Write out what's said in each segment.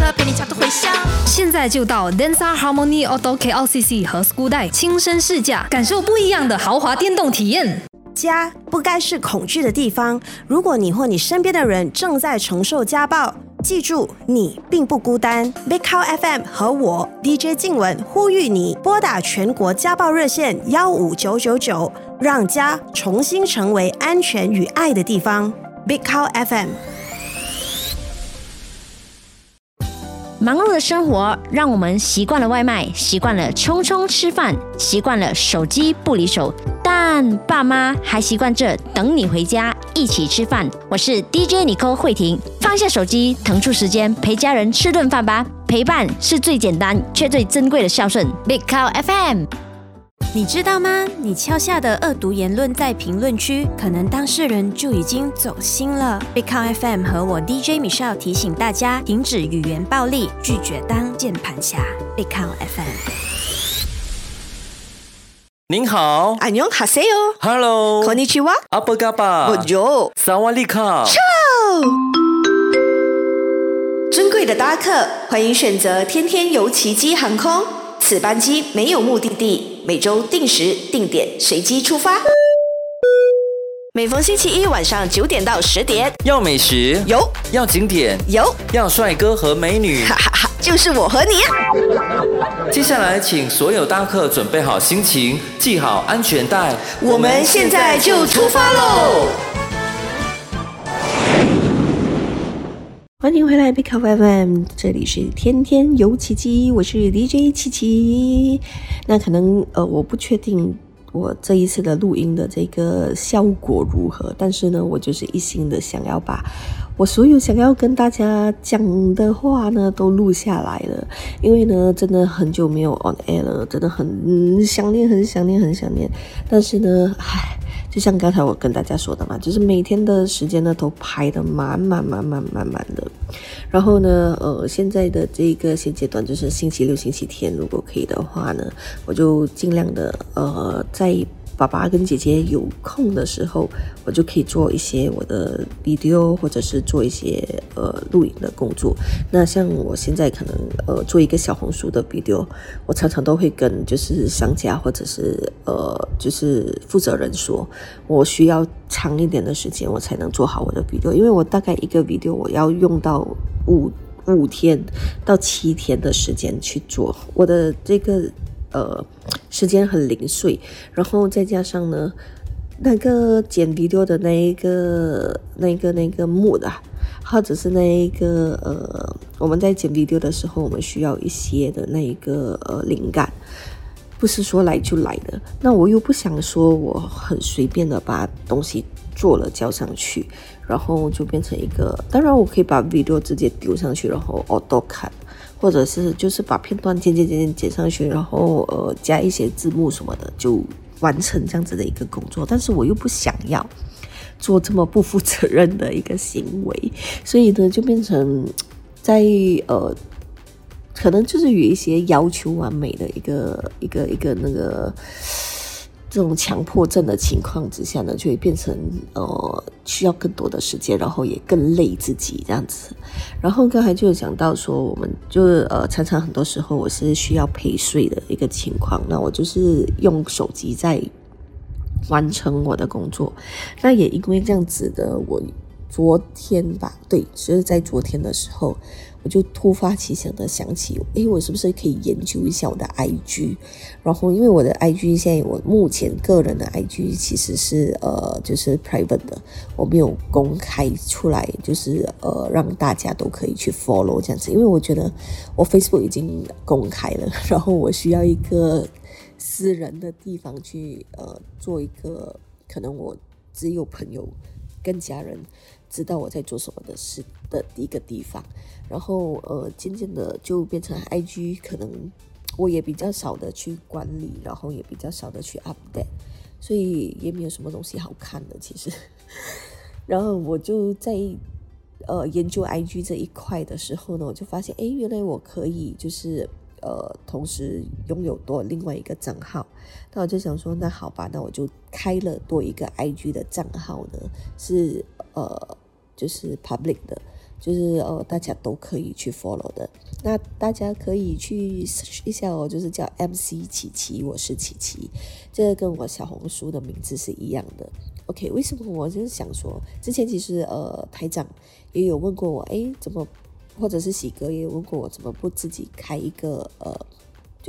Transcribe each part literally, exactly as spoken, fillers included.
乐陪你角度回响。 现在就到 Densa Harmony Auto K L C C 和 Skudai 亲身试驾，感受不一样的豪华电动体验。 家不该是恐惧的地方。如果你或你身边的人正在承受家暴，记住，你并不孤单。Big Cow F M 和我 D J 静雯呼吁你拨打全国家暴热线一五九九九，让家重新成为安全与爱的地方。Big Cow F M。 忙碌的生活让我们习惯了外卖，习惯了匆匆吃饭，习惯了手机不离手，但爸妈还习惯着等你回家一起吃饭。我是 D J Nicole 慧婷，放下手机，腾出时间陪家人吃顿饭吧。陪伴是最简单却最珍贵的孝顺。Big Cow F M。 你知道吗？你敲下的恶毒言论在评论区，可能当事人就已经走心了。Big Cow F M 和我 D J Michelle 提醒大家，停止语言暴力，拒绝当键盘侠。Big Cow F M。 您好， 안녕하세요。 Hello， こんにちは。 阿波嘎巴， Bonjour， 萨瓦利卡。 尊贵的搭客，欢迎选择天天游奇迹航空。此班机没有目的地，每周定时定点随机出发。每逢星期一晚上九点到十点， 要美食有， 要景点有， 要帅哥和美女， 哈哈哈，就是我和你啊！ 接下来，请所有搭客准备好心情，系好安全带， 我们现在就出发喽！欢迎回来 Big Cow F M， 这里是天天游奇迹，我是 D J 七七。那可能呃，我不确定我这一次的录音的这个效果如何，但是呢，我就是一心的想要把我所有想要跟大家讲的话呢都录下来了，因为呢真的很久没有 on air 了，真的很、嗯、想念很想念很想念，但是呢唉，就像刚才我跟大家说的嘛，就是每天的时间呢都排得满满满满满满的，然后呢呃现在的这个现阶段就是星期六星期天，如果可以的话呢，我就尽量的呃在爸爸跟姐姐有空的时候，我就可以做一些我的 video， 或者是做一些呃录影的工作。那像我现在可能呃做一个小红书的 video， 我常常都会跟就是商家或者是呃就是负责人说，我需要长一点的时间我才能做好我的 video， 因为我大概一个 video 我要用到五五天到七天的时间去做我的这个。呃，时间很零碎，然后再加上呢，那个剪 video 的那一个、那个、那个 mood 啊，或者是那一个呃，我们在剪 video 的时候，我们需要一些的那一个呃灵感，不是说来就来的。那我又不想说我很随便的把东西做了交上去，然后就变成一个，当然我可以把 video 直接丢上去，然后 auto 看。或者是就是把片段剪剪剪剪剪上去，然后呃加一些字幕什么的，就完成这样子的一个工作。但是我又不想要做这么不负责任的一个行为，所以呢就变成在呃可能就是有一些要求完美的一个一个一个那个这种强迫症的情况之下呢，就会变成呃需要更多的时间，然后也更累自己这样子。然后刚才就有讲到说，我们就是呃常常很多时候我是需要陪睡的一个情况，那我就是用手机在完成我的工作。那也因为这样子的，我昨天吧，对，就是在昨天的时候，我就突发奇想的想起，诶，我是不是可以研究一下我的 I G？ 然后因为我的 I G 现在我目前个人的 I G 其实是呃就是 private 的，我没有公开出来，就是呃让大家都可以去 follow 这样子，因为我觉得我 Facebook 已经公开了，然后我需要一个私人的地方去呃做一个可能我只有朋友跟家人知道我在做什么的事的一个地方，然后呃渐渐的就变成 I G， 可能我也比较少的去管理，然后也比较少的去 update， 所以也没有什么东西好看的其实。然后我就在呃研究 I G 这一块的时候呢，我就发现，诶，原来我可以就是呃同时拥有多另外一个账号。那我就想说，那好吧，那我就开了多一个 I G 的账号呢，是呃就是 public 的。 就是呃大家都可以去 follow 的。那大家可以去 search 一下哦，就是叫 M C 琪琪，我是琪琪，这个跟我小红书的名字是一样的。OK， 为什么我就是想说，之前其实呃台长也有问过我，诶怎么，或者是喜哥也有问过我，怎么不自己开一个呃就是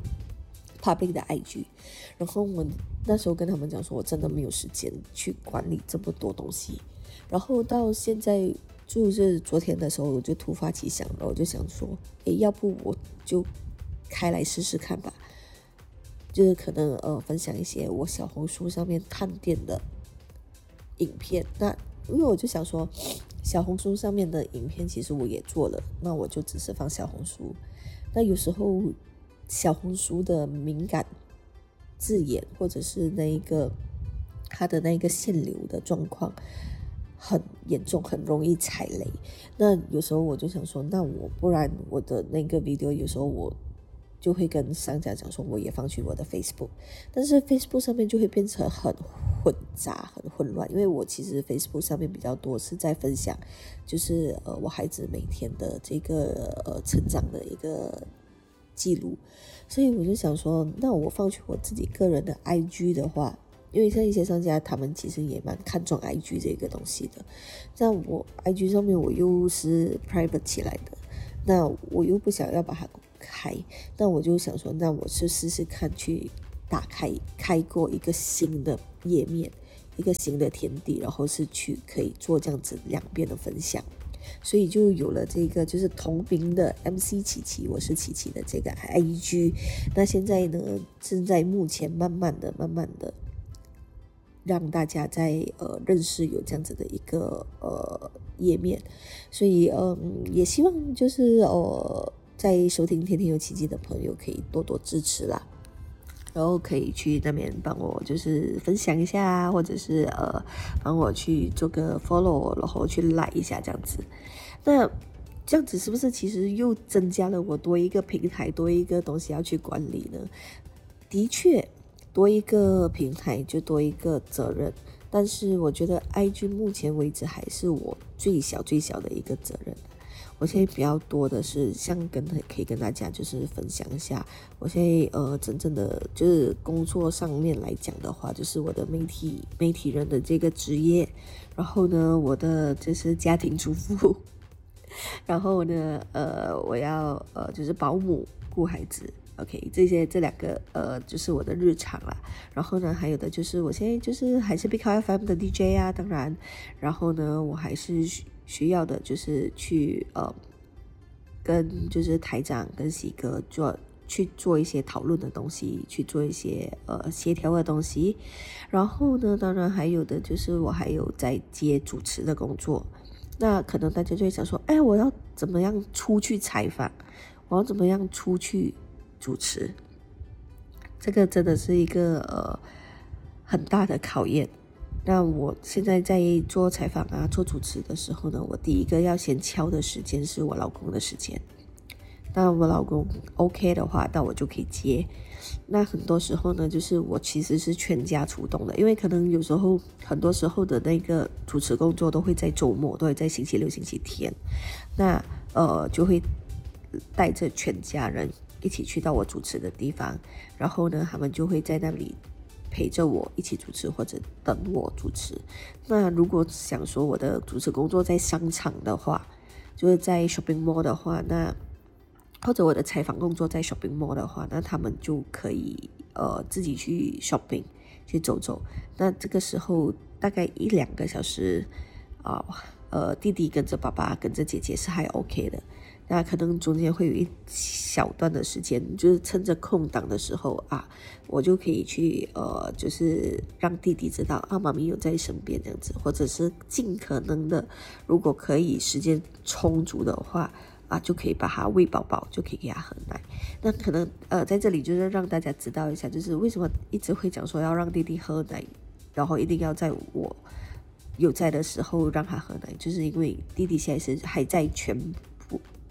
public 的 I G， 然后我那时候跟他们讲说，我真的没有时间去管理这么多东西，然后到现在。就是昨天的时候，我就突发奇想了，我就想说，诶，要不我就开来试试看吧。就是可能呃，分享一些我小红书上面探店的影片。那因为我就想说，小红书上面的影片其实我也做了，那我就只是放小红书。那有时候小红书的敏感字眼，或者是那一个它的那一个限流的状况。很严重，很容易踩雷。那有时候我就想说，那我不然我的那个 video 有时候我就会跟商家讲说，我也放去我的 Facebook， 但是 Facebook 上面就会变成很混杂、很混乱，因为我其实 Facebook 上面比较多是在分享，就是呃我孩子每天的这个呃成长的一个记录，所以我就想说，那我放去我自己个人的 I G 的话。因为像一些商家，他们其实也蛮看重 I G 这个东西的。那我 I G 上面我又是 private 起来的，那我又不想要把它公开，那我就想说，那我就试试看去打开开过一个新的页面，一个新的天地，然后是去可以做这样子两边的分享。所以就有了这个就是同名的 M C 琪琪，我是琪琪的这个 I G。那现在呢，正在目前慢慢的、慢慢的。让大家在呃认识有这样子的一个呃页面，所以嗯也希望就是呃在收听天天有奇迹的朋友可以多多支持啦，然后可以去那边帮我就是分享一下，或者是呃帮我去做个 follow， 然后去 like 一下这样子。那这样子是不是其实又增加了我多一个平台，多一个东西要去管理呢？的确。多一个平台就多一个责任，但是我觉得 I G 目前为止还是我最小最小的一个责任。我现在比较多的是像跟可以跟大家就是分享一下，我现在呃真正的就是工作上面来讲的话，就是我的媒体媒体人的这个职业，然后呢我的就是家庭主妇，然后呢呃我要呃就是保姆顾孩子。OK， 这些这两个呃就是我的日常啦，然后呢还有的就是我现在就是还是 Big F M 的 D J 啊，当然，然后呢我还是需要的就是去呃跟就是台长跟喜哥做去做一些讨论的东西，去做一些呃协调的东西，然后呢当然还有的就是我还有在接主持的工作，那可能大家就会想说，哎，我要怎么样出去采访，我要怎么样出去主持，这个真的是一个呃很大的考验。那我现在在做采访啊、做主持的时候呢，我第一个要先敲的时间是我老公的时间。那我老公 OK 的话，那我就可以接。那很多时候呢，就是我其实是全家出动的，因为可能有时候很多时候的那个主持工作都会在周末，都会在星期六、星期天。那呃就会带着全家人一起去到我主持的地方，然后呢他们就会在那里陪着我一起主持或者等我主持。那如果想说我的主持工作在商场的话，就是在 shopping mall 的话，那或者我的采访工作在 shopping mall 的话，那他们就可以呃自己去 shopping 去走走。那这个时候大概一两个小时啊、呃，呃弟弟跟着爸爸跟着姐姐是还 OK 的。那可能中间会有一小段的时间，就是趁着空档的时候啊，我就可以去呃，就是让弟弟知道啊，妈咪有在身边这样子，或者是尽可能的，如果可以时间充足的话啊，就可以把他喂饱饱，就可以给他喝奶。那可能呃，在这里就是让大家知道一下，就是为什么一直会讲说要让弟弟喝奶，然后一定要在我有在的时候让他喝奶，就是因为弟弟现在是还在全部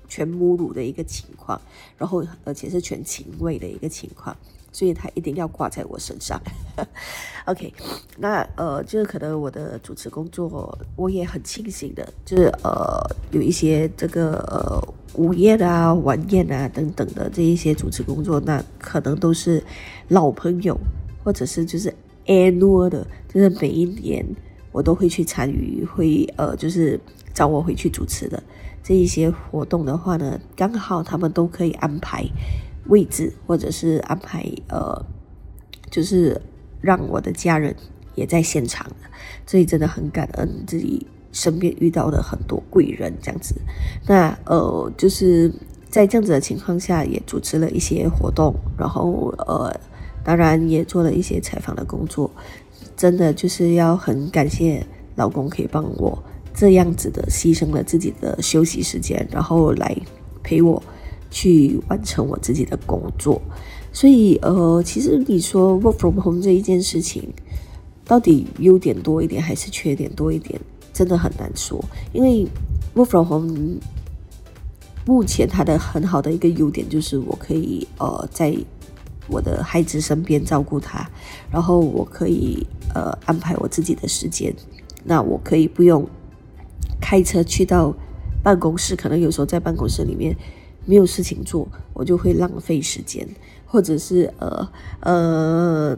全母乳的一个情况，然后而且是全亲喂的一个情况，所以他一定要挂在我身上。OK， 那呃，就是可能我的主持工作，我也很庆幸的，就是呃有一些这个呃午宴啊、晚宴啊等等的这一些主持工作，那可能都是老朋友，或者是就是 annual 的，就是每一年我都会去参与，会呃就是找我回去主持的这一些活动的话呢，刚好他们都可以安排位置，或者是安排呃，就是让我的家人也在现场的，所以真的很感恩自己身边遇到的很多贵人这样子。那呃，就是在这样子的情况下，也主持了一些活动，然后呃，当然也做了一些采访的工作。真的就是要很感谢老公可以帮我这样子的牺牲了自己的休息时间，然后来陪我去完成我自己的工作。所以呃，其实你说 work from home 这一件事情到底优点多一点还是缺点多一点，真的很难说。因为 work from home 目前它的很好的一个优点就是我可以呃在我的孩子身边照顾他，然后我可以呃安排我自己的时间，那我可以不用开车去到办公室，可能有时候在办公室里面没有事情做，我就会浪费时间，或者是呃呃，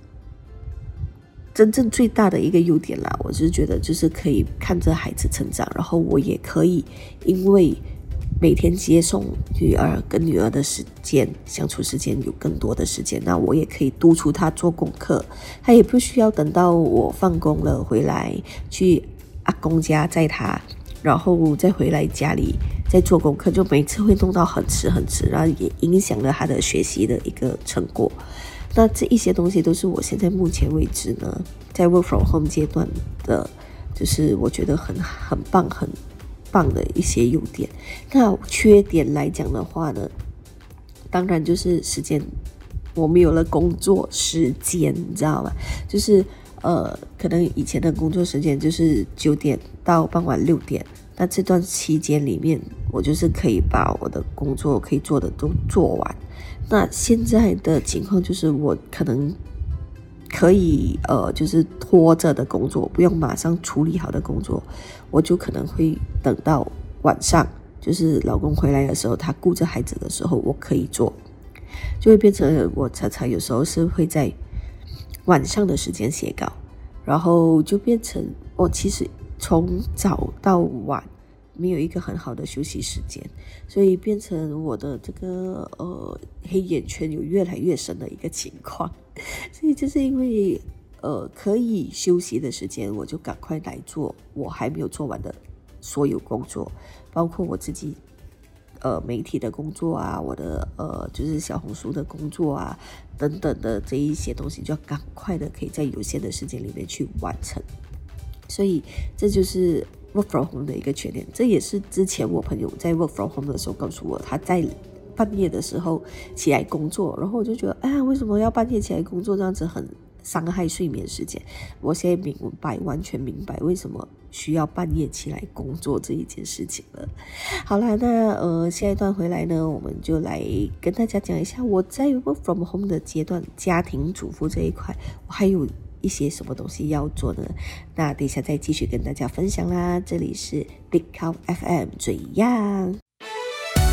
真正最大的一个优点啦，我是觉得就是可以看着孩子成长，然后我也可以因为每天接送女儿跟女儿的时间相处时间有更多的时间，那我也可以督促她做功课，她也不需要等到我放工了回来去阿公家载她，然后再回来家里再做功课，就每次会弄到很迟很迟，然后也影响了她的学习的一个成果。那这一些东西都是我现在目前为止呢，在 work from home 阶段的，就是我觉得很很棒很棒的一些优点。那缺点来讲的话呢，当然就是时间，我没有了工作时间，你知道吗？就是呃，可能以前的工作时间就是九点到傍晚六点，那这段期间里面，我就是可以把我的工作可以做的都做完。那现在的情况就是我可能可以呃，就是拖着的工作，不用马上处理好的工作，我就可能会等到晚上，就是老公回来的时候，他顾着孩子的时候，我可以做，就会变成我常常有时候是会在晚上的时间写稿，然后就变成我其实从早到晚没有一个很好的休息时间，所以变成我的这个呃黑眼圈有越来越深的一个情况。所以就是因为呃可以休息的时间，我就赶快来做我还没有做完的所有工作，包括我自己呃媒体的工作啊，我的呃就是小红书的工作啊等等的这一些东西，就要赶快的可以在有限的时间里面去完成。所以这就是work from home 的一个缺点，这也是之前我朋友在 work from home 的时候告诉我，他在半夜的时候起来工作，然后我就觉得，哎呀，为什么要半夜起来工作？这样子很伤害睡眠时间。我现在明白，完全明白为什么需要半夜起来工作这一件事情了。好啦，那呃，下一段回来呢，我们就来跟大家讲一下我在 work from home 的阶段，家庭主妇这一块，我还有一些什么东西要做呢？那等一下再继续跟大家分享啦。这里是 Big Cow F M 嘴样。